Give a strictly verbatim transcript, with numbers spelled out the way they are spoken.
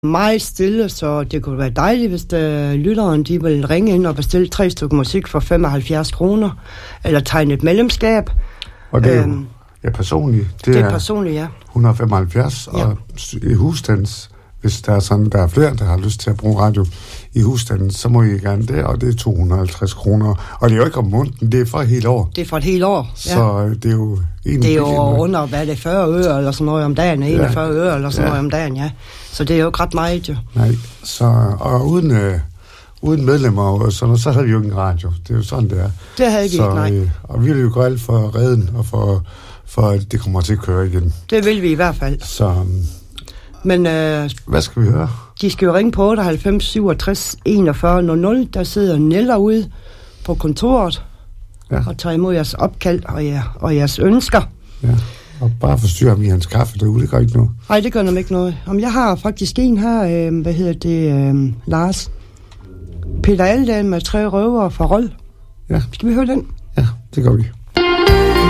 Meget stille, så det kunne være dejligt, hvis der, lytteren de vil ringe ind og bestille tre stykker musik for femoghalvfjerds kroner, eller tegne et medlemskab. Og det er øhm, jo ja, personligt. Det, det er, er personligt, ja. et hundrede og femoghalvfjerds, ja. Og i husstands, hvis der er sådan, der er flere, der har lyst til at bruge radio i husstanden, så må I gerne det, og det er to hundrede og halvtreds kroner. Og det er jo ikke om måneden, det er for et helt år. Det er for et helt år, ja. Så det er jo en Det er jo under, hvad er det, fyrre øre eller sådan noget om dagen, ja. enogfyrre øre eller sådan ja. noget om dagen, ja. Så det er jo ikke ret meget, jo. Nej, så, og uden, øh, uden medlemmer og sådan noget, så havde vi jo ikke en radio. Det er jo sådan, det er. Det havde vi så, ikke, nej. Øh, og vi vil jo gøre alt for redden, og for, for at det kommer til at køre igen. Det vil vi i hvert fald. Så, men øh, hvad skal vi høre? De skal jo ringe på otteoghalvfems syvogtres enogfyrre nul nul. Der sidder Neller ude på kontoret ja. og tager imod jeres opkald og, jer, og jeres ønsker. Ja, og bare forstyrre ham i hans kaffe derude, det gør ikke noget. Nej, det gør nemlig ikke noget. Om jeg har faktisk en her, øh, hvad hedder det, øh, Lars? Peter Aldal med tre røver fra Rold. Ja. Skal vi høre den? Ja, det gør vi.